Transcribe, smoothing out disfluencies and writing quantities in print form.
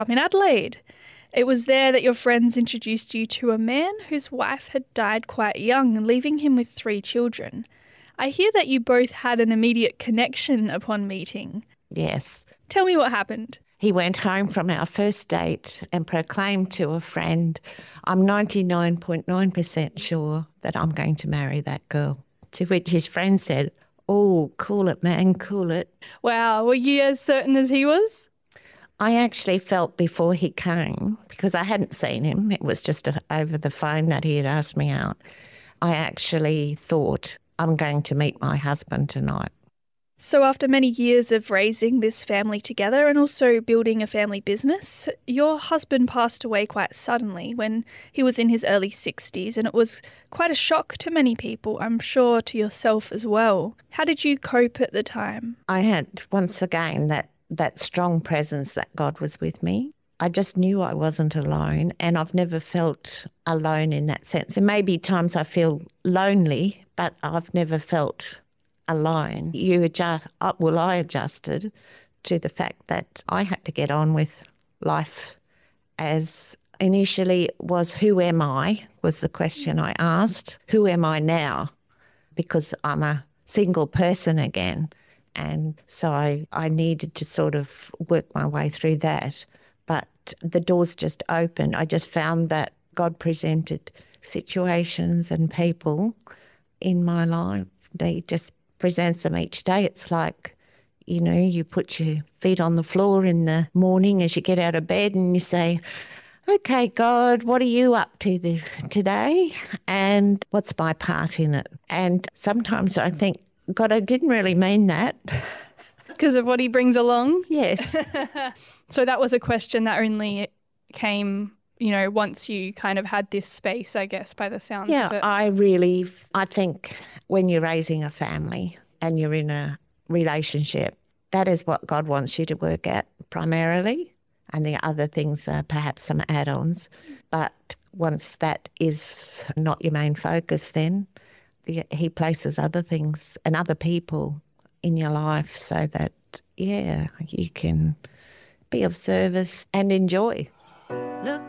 I'm in Adelaide. It was there that your friends introduced you to a man whose wife had died quite young, leaving him with 3 children. I hear that you both had an immediate connection upon meeting. Yes. Tell me what happened. He went home from our first date and proclaimed to a friend, I'm 99.9% sure that I'm going to marry that girl. To which his friend said, oh, cool it, man, cool it. Wow, were you as certain as he was? I actually felt before he came, because I hadn't seen him, it was just over the phone that he had asked me out, I actually thought, I'm going to meet my husband tonight. So after many years of raising this family together and also building a family business, your husband passed away quite suddenly when he was in his early 60s, and it was quite a shock to many people, I'm sure to yourself as well. How did you cope at the time? I had, once again, that strong presence that God was with me. I just knew I wasn't alone, and I've never felt alone in that sense. There may be times I feel lonely, but I've never felt alone. I adjusted to the fact that I had to get on with life, as initially it was, who am I, was the question I asked. Who am I now? Because I'm a single person again. And so I needed to sort of work my way through that. But the doors just opened. I just found that God presented situations and people in my life. They just presents them each day. It's like, you put your feet on the floor in the morning as you get out of bed and you say, okay, God, what are you up to today? And what's my part in it? And sometimes I think, God, I didn't really mean that. Because of what he brings along? Yes. So that was a question that only came, once you kind of had this space, I guess, by the sounds of it. I think when you're raising a family and you're in a relationship, that is what God wants you to work at primarily. And the other things are perhaps some add-ons. But once that is not your main focus, then he places other things and other people in your life so that, you can be of service and enjoy. Look